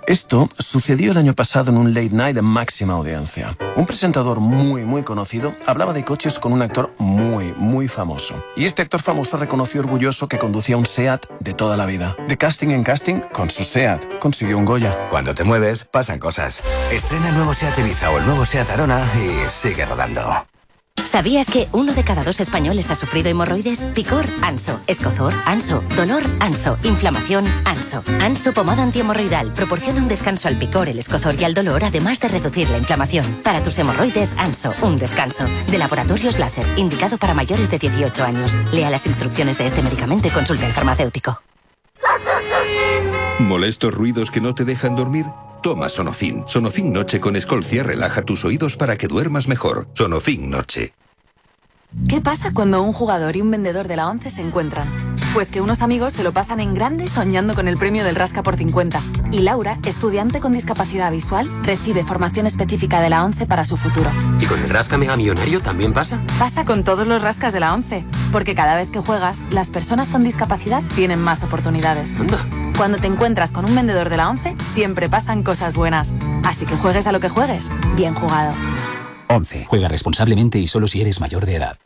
Esto sucedió el año pasado en un late night de máxima audiencia. Un presentador muy conocido hablaba de coches con un actor muy famoso. Y este actor famoso reconoció orgulloso que conducía un SEAT de toda la vida. De casting en casting, con su SEAT consiguió un Goya. Cuando te mueves, pasan cosas. Estrena el nuevo SEAT Ibiza o el nuevo SEAT Arona y sigue rodando. ¿Sabías que 1 de cada 2 españoles ha sufrido hemorroides? Picor, Anso. Escozor, Anso. Dolor, Anso. Inflamación, Anso. Anso pomada antihemorroidal proporciona un descanso al picor, el escozor y al dolor, además de reducir la inflamación. Para tus hemorroides, Anso. Un descanso. De Laboratorios Láser, indicado para mayores de 18 años. Lea las instrucciones de este medicamento y consulte al farmacéutico. ¿Molestos ruidos que no te dejan dormir? Toma Sonofin. Sonofin Noche con Escolcia relaja tus oídos para que duermas mejor. Sonofin Noche. ¿Qué pasa cuando un jugador y un vendedor de la ONCE se encuentran? Pues que unos amigos se lo pasan en grande soñando con el premio del Rasca por 50. Y Laura, estudiante con discapacidad visual, recibe formación específica de la ONCE para su futuro. ¿Y con el Rasca Mega Millonario también pasa? Pasa con todos los rascas de la ONCE. Porque cada vez que juegas, las personas con discapacidad tienen más oportunidades. Anda. Cuando te encuentras con un vendedor de la ONCE, siempre pasan cosas buenas. Así que juegues a lo que juegues, bien jugado. ONCE. Juega responsablemente y solo si eres mayor de edad.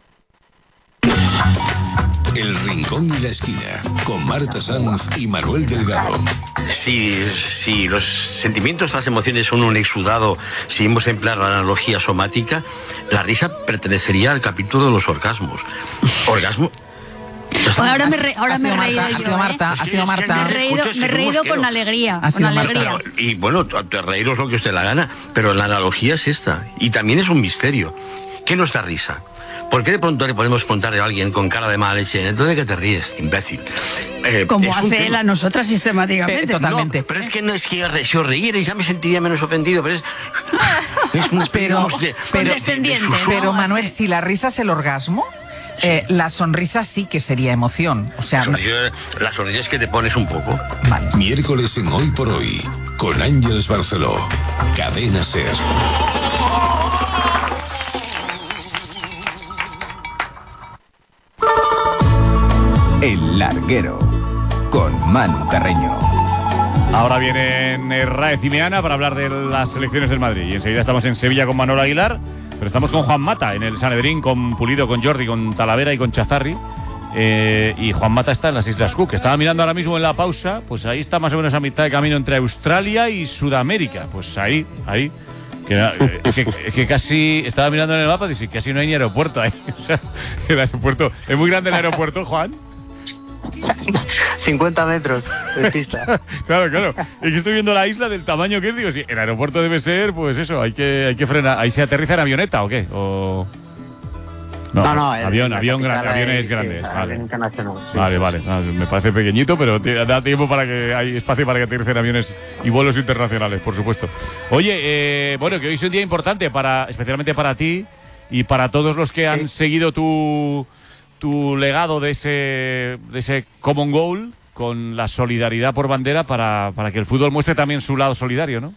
El Rincón y la Esquina, con Marta Sanz y Manuel Delgado. Si los sentimientos, las emociones son un exudado, si hemos de emplear la analogía somática, la risa pertenecería al capítulo de los orgasmos. ¿Orgasmo? Ahora me he reído yo. Ha sido Marta. Me he reído con alegría. Y bueno, reíros lo que usted la gana, pero la analogía es esta. Y también es un misterio. ¿Qué nos da risa? ¿Por qué de pronto le podemos preguntar a alguien con cara de mala leche, ¿entonces de qué te ríes, imbécil? Como hace él a nosotras sistemáticamente. Totalmente. No, pero es que no es que si os reírais ya me sentiría menos ofendido, pero es una especie pero Manuel, si la risa es el orgasmo, la sonrisa sí que sería emoción. O sea, la sonrisa es que te pones un poco. Vale. Miércoles en Hoy por Hoy, con Ángeles Barceló. Cadena SER. El Larguero, con Manu Carreño. Ahora viene Raez y Meana para hablar de las selecciones del Madrid. Y enseguida estamos en Sevilla con Manolo Aguilar, pero estamos con Juan Mata en el Sanedrín, con Pulido, con Jordi, con Talavera y con Chazarri. Y Juan Mata está en las Islas Cook. Estaba mirando ahora mismo en la pausa, pues ahí está más o menos a mitad de camino entre Australia y Sudamérica. Pues ahí. Que casi estaba mirando en el mapa y dice, casi no hay ni aeropuerto ahí. O sea, el aeropuerto, ¿es muy grande el aeropuerto, Juan? 50 metros de pista. Claro. Es que estoy viendo la isla del tamaño que es. Digo, sí, el aeropuerto debe ser, pues eso, hay que frenar. ¿Ahí se aterriza en avioneta o qué? ¿O...? No, avión grande, aviones grandes. Vale. Internacional. Sí, vale. Me parece pequeñito, pero da tiempo para que hay espacio para que aterricen aviones y vuelos internacionales, por supuesto. Oye, bueno, que hoy es un día importante especialmente para ti y para todos los que han seguido tu legado de ese common goal con la solidaridad por bandera para que el fútbol muestre también su lado solidario, ¿no?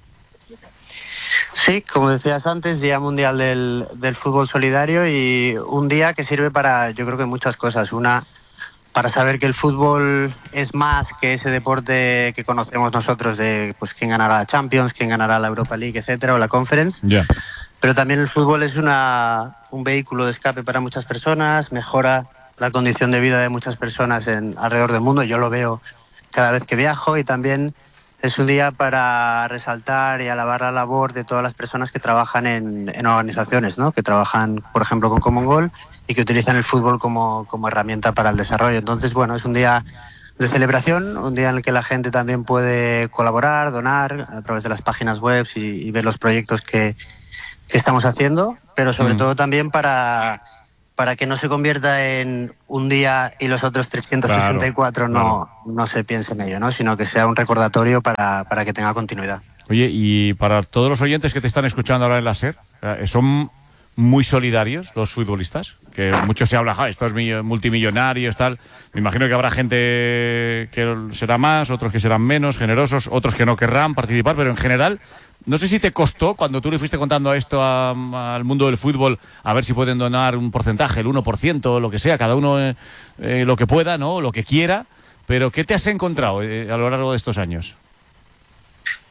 Sí, como decías antes, Día Mundial del Fútbol Solidario, y un día que sirve para, yo creo que muchas cosas. Una, para saber que el fútbol es más que ese deporte que conocemos nosotros de pues quién ganará la Champions, quién ganará la Europa League, etcétera, o la Conference. Yeah. Pero también el fútbol es un vehículo de escape para muchas personas, mejora la condición de vida de muchas personas alrededor del mundo. Yo lo veo cada vez que viajo, y también es un día para resaltar y alabar la labor de todas las personas que trabajan en organizaciones, ¿no? Que trabajan, por ejemplo, con Common Goal y que utilizan el fútbol como herramienta para el desarrollo. Entonces, bueno, es un día de celebración, un día en el que la gente también puede colaborar, donar a través de las páginas web y ver los proyectos que estamos haciendo, pero sobre todo también para que no se convierta en un día y los otros 364 no se piense en ello, ¿no? Sino que sea un recordatorio para que tenga continuidad. Oye, y para todos los oyentes que te están escuchando ahora en la SER, ¿son muy solidarios los futbolistas? Que mucho se habla, estos multimillonarios, tal. Me imagino que habrá gente que será más, otros que serán menos generosos, otros que no querrán participar, pero en general, no sé si te costó, cuando tú le fuiste contando esto al mundo del fútbol, a ver si pueden donar un porcentaje, el 1%, lo que sea, cada uno lo que pueda, ¿no? Lo que quiera, pero ¿qué te has encontrado a lo largo de estos años?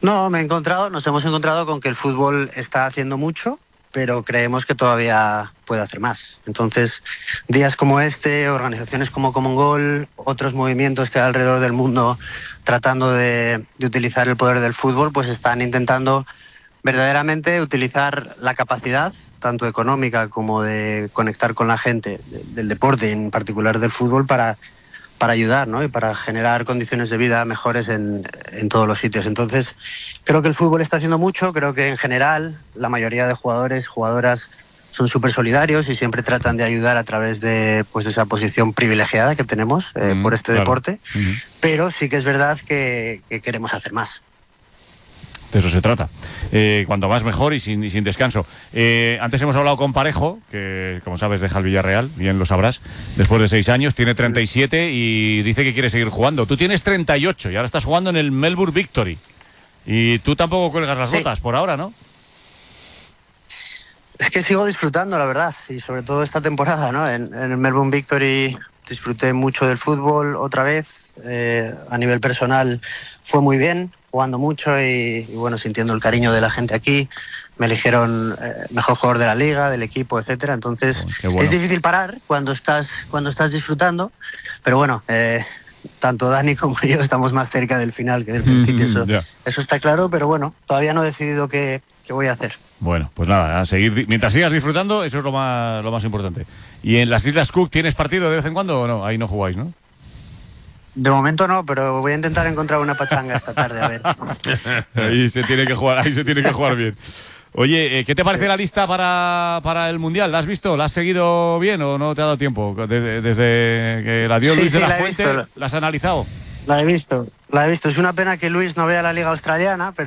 No, nos hemos encontrado con que el fútbol está haciendo mucho, pero creemos que todavía puede hacer más. Entonces, días como este, organizaciones como Common Goal, otros movimientos que hay alrededor del mundo tratando de utilizar el poder del fútbol, pues están intentando verdaderamente utilizar la capacidad, tanto económica como de conectar con la gente del deporte, en particular del fútbol, para ayudar, ¿no? Y para generar condiciones de vida mejores en todos los sitios. Entonces, creo que el fútbol está haciendo mucho, creo que en general la mayoría de jugadores, jugadoras son súper solidarios y siempre tratan de ayudar a través de esa posición privilegiada que tenemos por este deporte, pero sí que es verdad que queremos hacer más. De eso se trata. Cuanto más mejor y sin descanso. Antes hemos hablado con Parejo, que como sabes deja el Villarreal, bien lo sabrás, después de 6 años, tiene 37 y dice que quiere seguir jugando. Tú tienes 38 y ahora estás jugando en el Melbourne Victory. Y tú tampoco cuelgas las botas por ahora, ¿no? Es que sigo disfrutando, la verdad, y sobre todo esta temporada, ¿no? En el Melbourne Victory disfruté mucho del fútbol otra vez. A nivel personal fue muy bien, jugando mucho y bueno, sintiendo el cariño de la gente aquí. Me eligieron mejor jugador de la liga, del equipo, etcétera. Entonces, bueno, es difícil parar cuando estás disfrutando, pero bueno, tanto Dani como yo estamos más cerca del final que del principio. Eso está claro, pero bueno, todavía no he decidido qué voy a hacer. Bueno, pues nada, a seguir, mientras sigas disfrutando, eso es lo más importante. ¿Y en las Islas Cook tienes partido de vez en cuando o no? Ahí no jugáis, ¿no? De momento no, pero voy a intentar encontrar una pachanga esta tarde, a ver. Ahí se tiene que jugar bien. Oye, ¿qué te parece la lista para el Mundial? ¿La has visto? ¿La has seguido bien o no te ha dado tiempo? Desde que la dio Luis de la Fuente, ¿la has analizado? La he visto. Es una pena que Luis no vea la Liga Australiana, pero...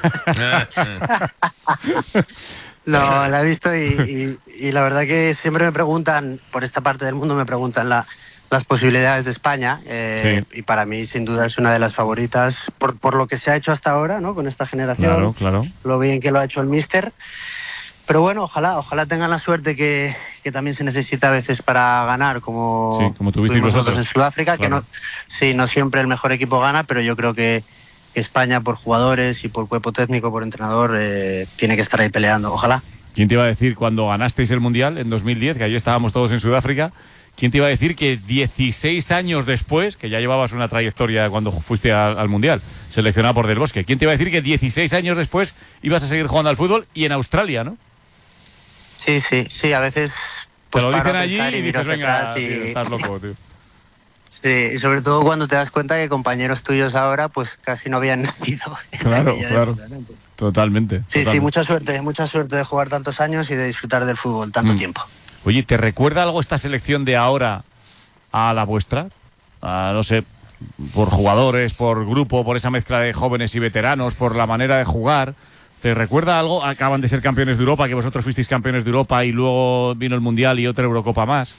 No, la he visto y la verdad que siempre me preguntan, por esta parte del mundo me preguntan las posibilidades de España, y para mí sin duda es una de las favoritas por lo que se ha hecho hasta ahora, ¿no? Con esta generación, claro. Lo bien que lo ha hecho el míster, pero bueno, ojalá tengan la suerte que también se necesita a veces para ganar, como tuvisteis vosotros en Sudáfrica, claro. Que no siempre el mejor equipo gana, pero yo creo que España, por jugadores y por cuerpo técnico, por entrenador, tiene que estar ahí peleando, ojalá. ¿Quién te iba a decir cuando ganasteis el Mundial en 2010, que allí estábamos todos en Sudáfrica? ¿Quién te iba a decir que 16 años después, que ya llevabas una trayectoria cuando fuiste al Mundial, seleccionado por Del Bosque, ¿quién te iba a decir que 16 años después ibas a seguir jugando al fútbol y en Australia, ¿no? Sí, a veces... Pues, te lo dicen allí y dices, venga, tío, estás loco, tío. Sí, y sobre todo cuando te das cuenta que compañeros tuyos ahora pues casi no habían nacido. Claro. Totalmente. Sí, mucha suerte de jugar tantos años y de disfrutar del fútbol tanto tiempo. Oye, ¿te recuerda algo esta selección de ahora a la vuestra? No sé, por jugadores, por grupo, por esa mezcla de jóvenes y veteranos, por la manera de jugar. ¿Te recuerda algo? Acaban de ser campeones de Europa, que vosotros fuisteis campeones de Europa y luego vino el Mundial y otra Eurocopa más.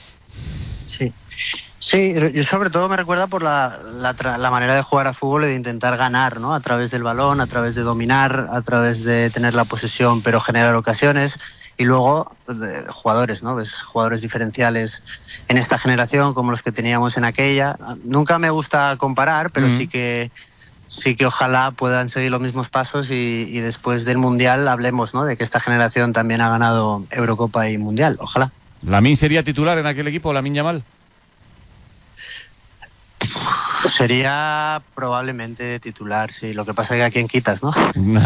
Sí, yo sobre todo me recuerda por la manera de jugar a fútbol y de intentar ganar, ¿no? A través del balón, a través de dominar, a través de tener la posesión pero generar ocasiones. Y luego jugadores, ¿no? Ves jugadores diferenciales en esta generación como los que teníamos en aquella. Nunca me gusta comparar, pero sí que ojalá puedan seguir los mismos pasos y después del Mundial hablemos, ¿no? De que esta generación también ha ganado Eurocopa y Mundial. Ojalá. ¿Lamine sería titular en aquel equipo, Lamine Yamal? Sería probablemente titular, sí. Lo que pasa es que a quién quitas, ¿no?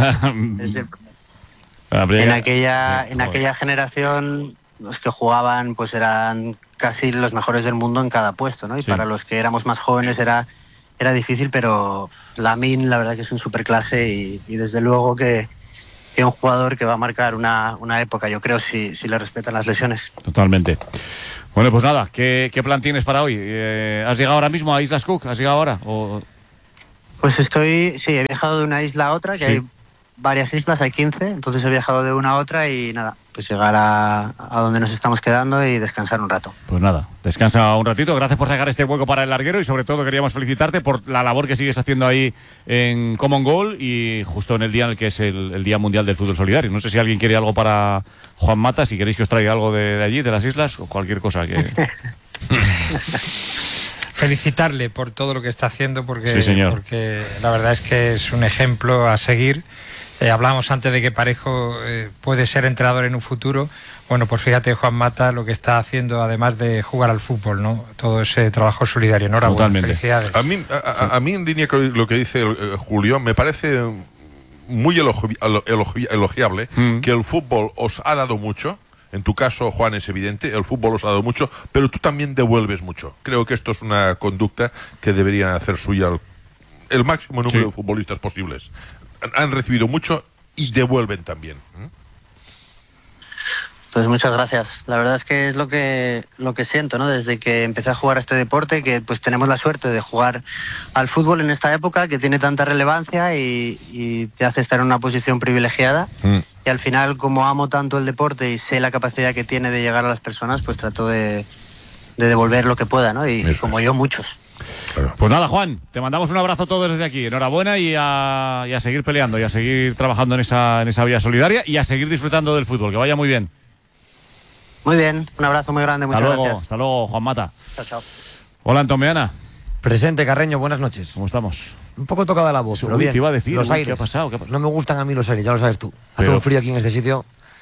En aquella generación los que jugaban pues eran casi los mejores del mundo en cada puesto, ¿no? Y para los que éramos más jóvenes era difícil, pero Lamine la verdad que es un superclase y desde luego que un jugador que va a marcar una época, yo creo, si le respetan las lesiones. Totalmente. Bueno, pues nada, ¿qué plan tienes para hoy? ¿Has llegado ahora mismo a Islas Cook? ¿Has llegado ahora? Pues he viajado de una isla a otra, que hay varias islas, hay 15, entonces he viajado de una a otra y nada, pues llegar a donde nos estamos quedando y descansar un rato. Pues nada, descansa un ratito, gracias por sacar este hueco para el larguero y sobre todo queríamos felicitarte por la labor que sigues haciendo ahí en Common Goal y justo en el día en el que es el Día Mundial del Fútbol Solidario. No sé si alguien quiere algo para Juan Mata, si queréis que os traiga algo de allí, de las islas o cualquier cosa que... felicitarle por todo lo que está haciendo, porque, sí, señor, porque la verdad es que es un ejemplo a seguir. Hablábamos antes de que Parejo puede ser entrenador en un futuro. Bueno, pues fíjate, Juan Mata, lo que está haciendo, además de jugar al fútbol, ¿no? Todo ese trabajo solidario. Enhorabuena, totalmente. Felicidades. A mí, en línea con lo que dice Julio, me parece muy elogiable que el fútbol os ha dado mucho. En tu caso, Juan, es evidente, el fútbol os ha dado mucho, pero tú también devuelves mucho. Creo que esto es una conducta que deberían hacer suya el máximo número de futbolistas posibles. Han recibido mucho y devuelven también. Pues muchas gracias. La verdad es que es lo que siento, ¿no? Desde que empecé a jugar a este deporte, que pues tenemos la suerte de jugar al fútbol en esta época que tiene tanta relevancia y te hace estar en una posición privilegiada. Y al final, como amo tanto el deporte y sé la capacidad que tiene de llegar a las personas, pues trato de devolver lo que pueda, ¿no? Y como yo, muchos. Pues nada, Juan, te mandamos un abrazo a todos desde aquí. Enhorabuena y a seguir peleando y a seguir trabajando en esa vía solidaria y a seguir disfrutando del fútbol. Que vaya muy bien. Muy bien, un abrazo muy grande, muchas gracias. Hasta luego, Juan Mata. Chao. Hola, Antón Meana. Presente, Carreño, buenas noches. ¿Cómo estamos? Un poco tocada la voz, pero bien. Te iba a decir, los aires. ¿qué ha pasado? No me gustan a mí los aires, ya lo sabes tú. Hace un frío aquí en este sitio.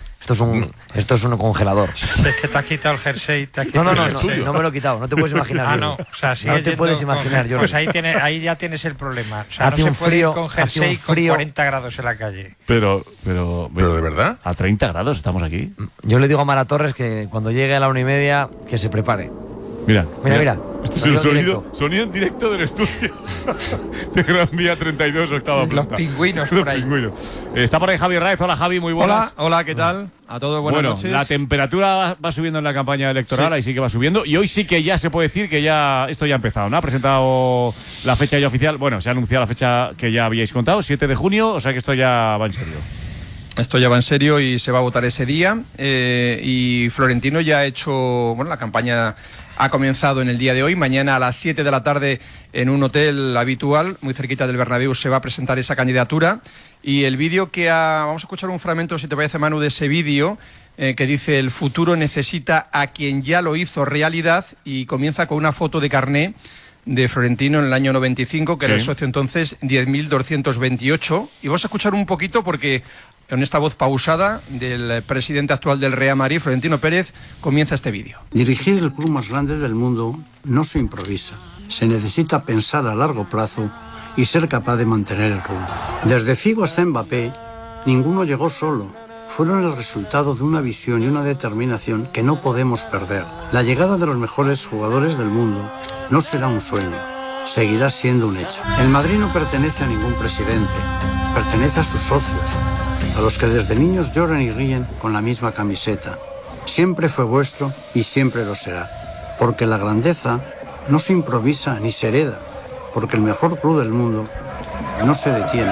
Esto es un congelador. Es que te has quitado el jersey. No me lo he quitado, no te puedes imaginar. No, o sea, no te puedes imaginar, Jordi. Pues ahí ya tienes el problema. O sea, hace no un se puede frío, ir con jersey con 40 grados en la calle. Pero de verdad, a 30 grados estamos aquí. Yo le digo a Mara Torres que cuando llegue a la 1:30 que se prepare. Mira. Este es el sonido en directo del estudio de Gran Vía 32, octava planta. Los pingüinos por ahí. Está por ahí Javi Raez. Hola, Javi, muy buenas. Hola, ¿qué tal? A todos buenas noches. La temperatura va subiendo en la campaña electoral, ahí sí que va subiendo. Y hoy sí que ya se puede decir que esto ya ha empezado, ¿no? Ha presentado la fecha ya oficial. Bueno, se ha anunciado la fecha que ya habíais contado, 7 de junio, o sea que esto ya va en serio. Esto ya va en serio y se va a votar ese día. Y Florentino ya ha hecho, la campaña ha comenzado en el día de hoy. Mañana a las 7 de la tarde en un hotel habitual, muy cerquita del Bernabéu, se va a presentar esa candidatura. Y el vídeo vamos a escuchar un fragmento, si te parece, Manu, de ese vídeo que dice: el futuro necesita a quien ya lo hizo realidad, y comienza con una foto de carné de Florentino en el año 95, que era el socio entonces 10.228. Y vamos a escuchar un poquito porque en esta voz pausada del presidente actual del Real Madrid, Florentino Pérez, comienza este vídeo. Dirigir el club más grande del mundo no se improvisa. Se necesita pensar a largo plazo y ser capaz de mantener el rumbo. Desde Figo hasta Mbappé, ninguno llegó solo. Fueron el resultado de una visión y una determinación que no podemos perder. La llegada de los mejores jugadores del mundo no será un sueño, seguirá siendo un hecho. El Madrid no pertenece a ningún presidente, pertenece a sus socios, a los que desde niños lloran y ríen con la misma camiseta. Siempre fue vuestro y siempre lo será, porque la grandeza no se improvisa ni se hereda, porque el mejor club del mundo no se detiene.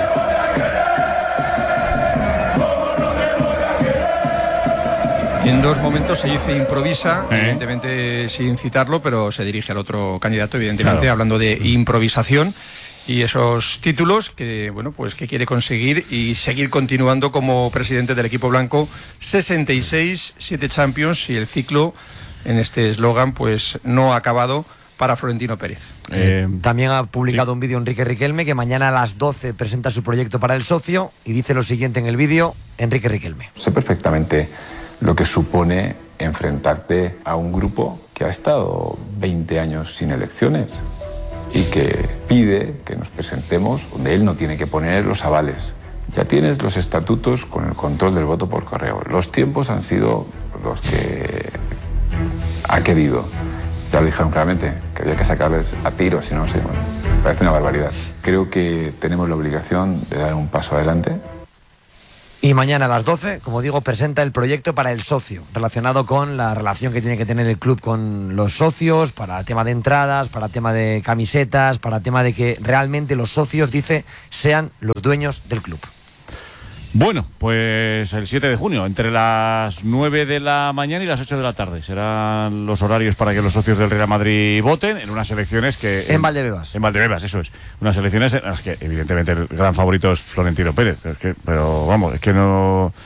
En dos momentos se dice improvisa, evidentemente sin citarlo, pero se dirige al otro candidato, evidentemente, hablando de improvisación. Y esos títulos que quiere conseguir y seguir continuando como presidente del equipo blanco. 66, 7 Champions, y el ciclo en este eslogan pues no ha acabado para Florentino Pérez. También ha publicado un vídeo Enrique Riquelme, que mañana a las 12 presenta su proyecto para el socio, y dice lo siguiente en el vídeo Enrique Riquelme. Sé perfectamente lo que supone enfrentarte a un grupo que ha estado 20 años sin elecciones y que pide que nos presentemos donde él no tiene que poner los avales. Ya tienes los estatutos con el control del voto por correo. Los tiempos han sido los que ha querido. Ya lo dijeron claramente, que había que sacarles a tiros, si no, me parece una barbaridad. Creo que tenemos la obligación de dar un paso adelante. Y mañana a las 12, como digo, presenta el proyecto para el socio, relacionado con la relación que tiene que tener el club con los socios, para el tema de entradas, para el tema de camisetas, para el tema de que realmente los socios, dice, sean los dueños del club. Bueno, pues el 7 de junio, entre las 9 de la mañana y las 8 de la tarde. Serán los horarios para que los socios del Real Madrid voten en unas elecciones que... En Valdebebas. En Valdebebas, eso es. Unas elecciones en las que, evidentemente, el gran favorito es Florentino Pérez. Pero vamos, es que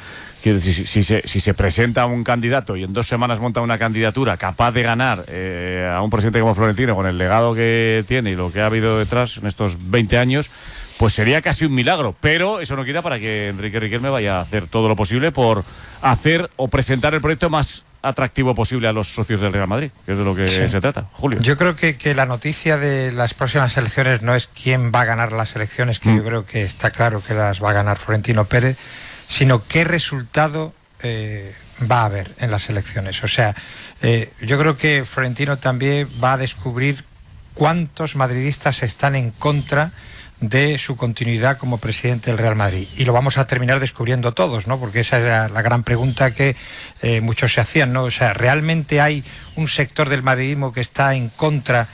Quiero decir, si se presenta un candidato y en 2 semanas monta una candidatura capaz de ganar a un presidente como Florentino, con el legado que tiene y lo que ha habido detrás en estos 20 años, pues sería casi un milagro. Pero eso no quita para que Enrique Riquelme vaya a hacer todo lo posible por hacer o presentar el proyecto más atractivo posible a los socios del Real Madrid, que es de lo que se trata. Julio. Yo creo que la noticia de las próximas elecciones no es quién va a ganar las elecciones, que yo creo que está claro que las va a ganar Florentino Pérez, sino qué resultado va a haber en las elecciones. O sea, yo creo que Florentino también va a descubrir cuántos madridistas están en contra de su continuidad como presidente del Real Madrid. Y lo vamos a terminar descubriendo todos, ¿no? Porque esa era la gran pregunta que muchos se hacían, ¿no? O sea, ¿realmente hay un sector del madridismo que está en contra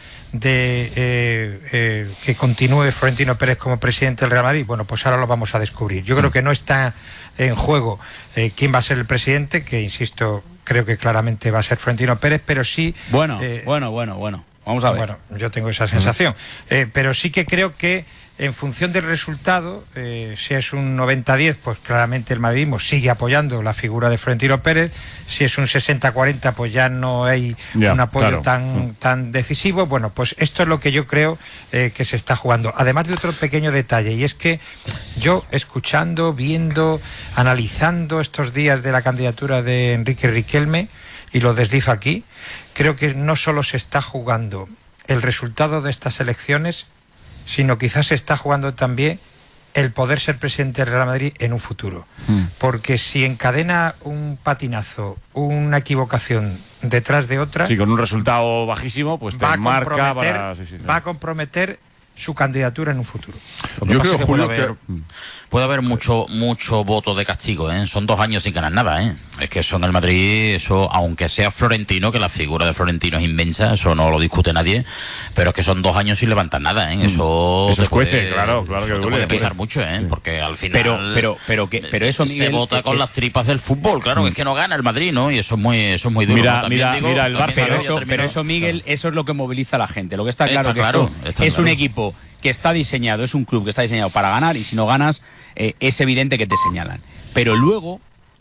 de que continúe Florentino Pérez como presidente del Real Madrid? Bueno, pues ahora lo vamos a descubrir. Yo creo que no está en juego quién va a ser el presidente, que insisto, creo que claramente va a ser Florentino Pérez, pero sí... Bueno. Vamos a ver. Bueno, yo tengo esa sensación. Pero sí que creo que en función del resultado, si es un 90-10, pues claramente el madridismo sigue apoyando la figura de Florentino Pérez. Si es un 60-40, pues ya no hay un apoyo tan decisivo. Bueno, pues esto es lo que yo creo que se está jugando. Además de otro pequeño detalle, y es que yo escuchando, viendo, analizando estos días de la candidatura de Enrique Riquelme, y lo deslizo aquí, creo que no solo se está jugando el resultado de estas elecciones, sino quizás se está jugando también el poder ser presidente del Real Madrid en un futuro. Porque si encadena un patinazo, una equivocación detrás de otra... Sí, con un resultado bajísimo, pues te marca para... va a comprometer su candidatura en un futuro. Yo creo, Julio, puede haber mucho voto de castigo, ¿eh? Son 2 años sin ganar nada, ¿eh? Es que eso en el Madrid, eso, aunque sea Florentino, que la figura de Florentino es inmensa, eso no lo discute nadie, pero es que son 2 años sin levantar nada, ¿eh? Eso cuece, claro que te puede pesar mucho, ¿eh? Porque al final... Pero eso, Miguel, se vota con las tripas del fútbol, claro, es que no gana el Madrid, ¿no? Y eso es muy duro. Mira el Barça, pero eso, Miguel, eso es lo que moviliza a la gente. Lo que está claro es un equipo que está diseñado, es un club que está diseñado para ganar, y si no ganas, es evidente que te señalan. Pero luego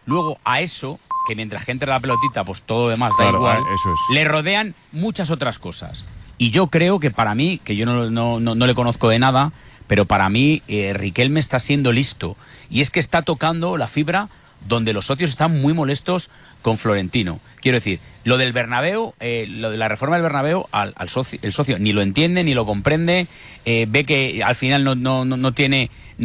a eso, que mientras que entre la pelotita, pues todo lo demás da igual, eso es. Le rodean muchas otras cosas. Y yo creo que para mí, que yo no le conozco de nada, pero para mí Riquelme está siendo listo. Y es que está tocando la fibra donde los socios están muy molestos con Florentino. Quiero decir, lo del Bernabéu, lo de la reforma del Bernabéu, el socio ni lo entiende, ni lo comprende, ve que al final no tiene,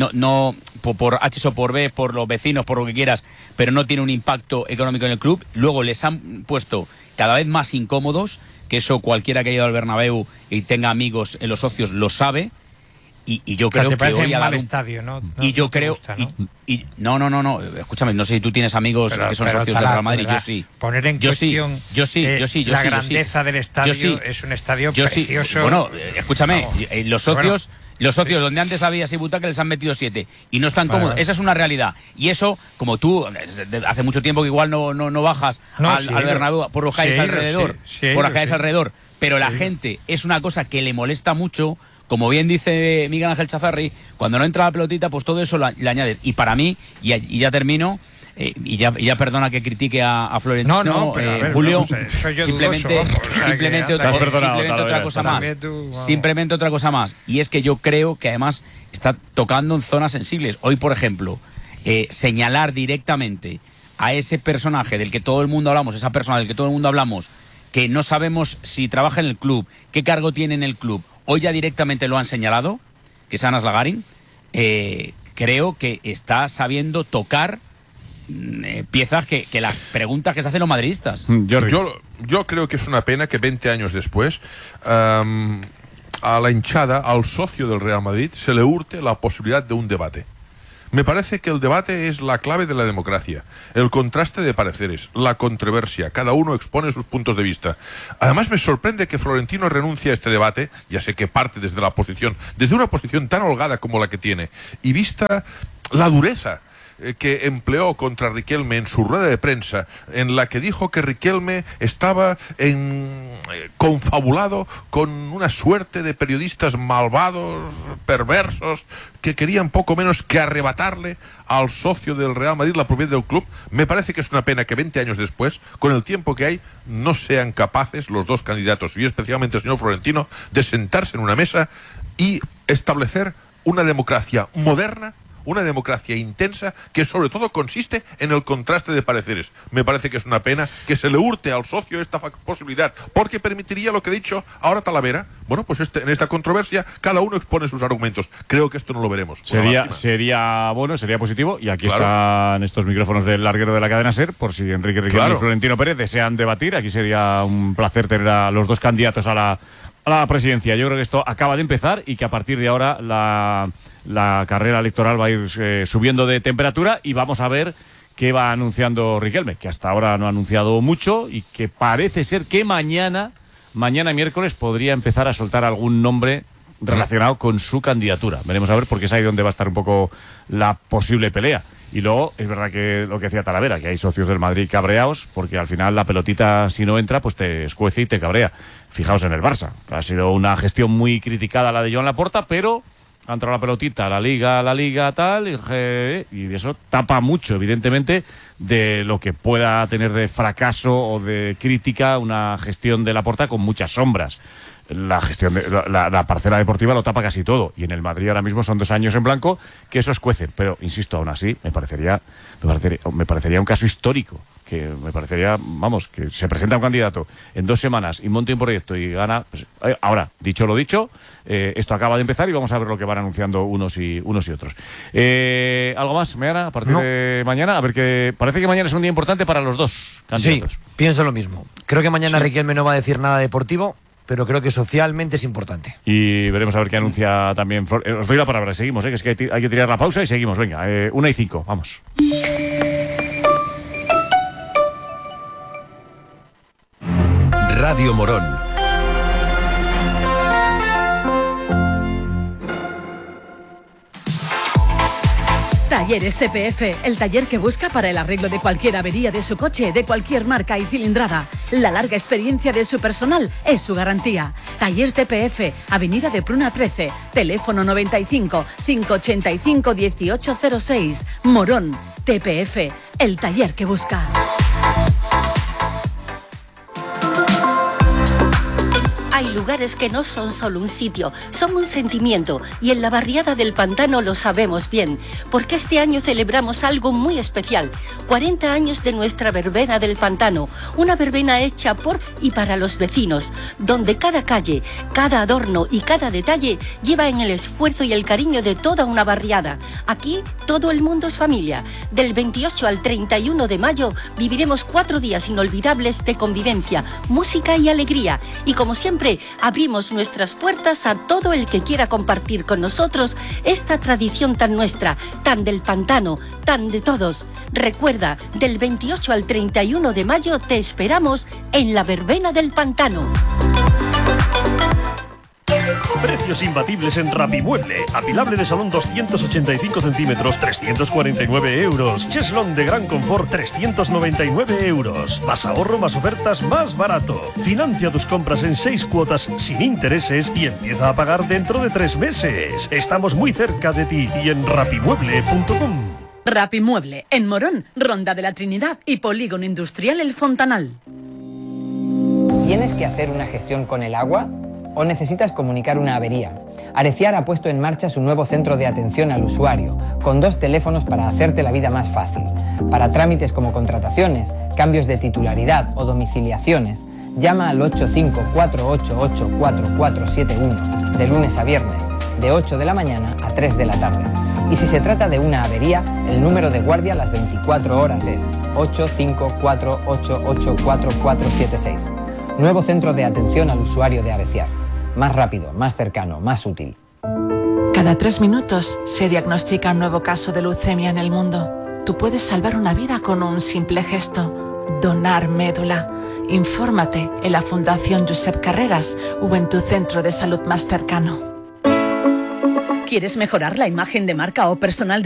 por H o por B, por los vecinos, por lo que quieras, pero no tiene un impacto económico en el club. Luego les han puesto cada vez más incómodos, que eso cualquiera que haya ido al Bernabéu y tenga amigos en los socios lo sabe. Y yo creo que hoy un mal estadio, ¿no? Y yo creo gusta, ¿no? No, escúchame, no sé si tú tienes amigos que son socios del Real Madrid. Yo sí. Poner en cuestión la grandeza del estadio, es un estadio precioso. Bueno, escúchame, los socios donde antes había 6 butacas les han metido 7 y no están cómodos. Esa es una realidad. Y eso, como tú hace mucho tiempo que igual no bajas al Bernabéu por los calles alrededor, pero la gente es una cosa que le molesta mucho. Como bien dice Miguel Ángel Chazarri, cuando no entra la pelotita, pues todo eso le añades. Y para mí, y ya termino, y ya perdona que critique a Florentino, pero Julio, simplemente otra cosa más. Y es que yo creo que además está tocando en zonas sensibles. Hoy, por ejemplo, señalar directamente a ese personaje del que todo el mundo hablamos, esa persona del que todo el mundo hablamos, que no sabemos si trabaja en el club, qué cargo tiene en el club, hoy ya directamente lo han señalado, que es Anas Lagarin. Creo que está sabiendo tocar piezas que las preguntas que se hacen los madridistas. Yo creo que es una pena que 20 años después a la hinchada, al socio del Real Madrid, se le hurte la posibilidad de un debate. Me parece que el debate es la clave de la democracia, el contraste de pareceres, la controversia, cada uno expone sus puntos de vista. Además me sorprende que Florentino renuncie a este debate, ya sé que parte desde una posición tan holgada como la que tiene, y vista la dureza que empleó contra Riquelme en su rueda de prensa, en la que dijo que Riquelme estaba confabulado con una suerte de periodistas malvados, perversos, que querían poco menos que arrebatarle al socio del Real Madrid la propiedad del club. Me parece que es una pena que 20 años después, con el tiempo que hay, no sean capaces los dos candidatos, y especialmente el señor Florentino, de sentarse en una mesa y establecer una democracia moderna, una democracia intensa, que sobre todo consiste en el contraste de pareceres. Me parece que es una pena que se le hurte al socio esta posibilidad, porque permitiría lo que ha dicho ahora Talavera. Bueno, pues en esta controversia cada uno expone sus argumentos. Creo que esto no lo veremos. Sería bueno, sería positivo, y aquí están estos micrófonos del larguero de la cadena SER, por si Enrique Riquelme y Florentino Pérez desean debatir. Aquí sería un placer tener a los dos candidatos a la presidencia. Yo creo que esto acaba de empezar y que a partir de ahora la carrera electoral va a ir subiendo de temperatura, y vamos a ver qué va anunciando Riquelme, que hasta ahora no ha anunciado mucho, y que parece ser que mañana miércoles podría empezar a soltar algún nombre relacionado con su candidatura. Veremos a ver, porque es ahí donde va a estar un poco la posible pelea. Y luego es verdad que lo que decía Talavera, que hay socios del Madrid cabreados, porque al final la pelotita, si no entra, pues te escuece y te cabrea. Fijaos en el Barça, ha sido una gestión muy criticada la de Joan Laporta, pero ha entrado la pelotita, la liga tal, y eso tapa mucho, evidentemente, de lo que pueda tener de fracaso o de crítica una gestión de Laporta con muchas sombras. La gestión de la parcela deportiva lo tapa casi todo, y en el Madrid ahora mismo son 2 años en blanco que eso escuece, pero insisto, aún así me parecería un caso histórico, que me parecería, vamos, que se presenta un candidato en 2 semanas y monte un proyecto y gana. Pues, ahora, dicho lo dicho, esto acaba de empezar y vamos a ver lo que van anunciando unos y otros. ¿Algo más, Meana, a partir de mañana? A ver, que parece que mañana es un día importante para los dos candidatos. Sí, pienso lo mismo. Creo que mañana Riquelme no va a decir nada deportivo, pero creo que socialmente es importante. Y veremos a ver qué anuncia también. Os doy la palabra, seguimos, que es que hay que tirar la pausa y seguimos. Venga, 1:05, vamos. Radio Morón. Talleres TPF, el taller que busca para el arreglo de cualquier avería de su coche, de cualquier marca y cilindrada. La larga experiencia de su personal es su garantía. Taller TPF, Avenida de Pruna 13, teléfono 95 585 1806. Morón, TPF, el taller que busca. Hay lugares que no son solo un sitio, son un sentimiento, y en la barriada del Pantano lo sabemos bien, porque este año celebramos algo muy especial, 40 años de nuestra verbena del Pantano, una verbena hecha por y para los vecinos, donde cada calle, cada adorno y cada detalle lleva en el esfuerzo y el cariño de toda una barriada. Aquí todo el mundo es familia. Del 28 al 31 de mayo viviremos 4 días inolvidables de convivencia, música y alegría, y como siempre abrimos nuestras puertas a todo el que quiera compartir con nosotros esta tradición tan nuestra, tan del Pantano, tan de todos. Recuerda, del 28 al 31 de mayo te esperamos en la verbena del Pantano. Precios imbatibles en Rapimueble. Apilable de salón 285 centímetros, 349 euros. Cheslón de gran confort, 399 euros. Más ahorro, más ofertas, más barato. Financia tus compras en 6 cuotas sin intereses y empieza a pagar dentro de 3 meses. Estamos muy cerca de ti y en rapimueble.com. Rapimueble, en Morón, Ronda de la Trinidad y Polígono Industrial El Fontanal. ¿Tienes que hacer una gestión con el agua o necesitas comunicar una avería? Areciar ha puesto en marcha su nuevo centro de atención al usuario, con 2 teléfonos para hacerte la vida más fácil. Para trámites como contrataciones, cambios de titularidad o domiciliaciones, llama al 854884471 de lunes a viernes, de 8 de la mañana a 3 de la tarde. Y si se trata de una avería, el número de guardia a las 24 horas es 854884476. Nuevo centro de atención al usuario de Areciar. Más rápido, más cercano, más útil. Cada 3 minutos se diagnostica un nuevo caso de leucemia en el mundo. Tú puedes salvar una vida con un simple gesto: donar médula. Infórmate en la Fundación Josep Carreras o en tu centro de salud más cercano. ¿Quieres mejorar la imagen de marca o personal de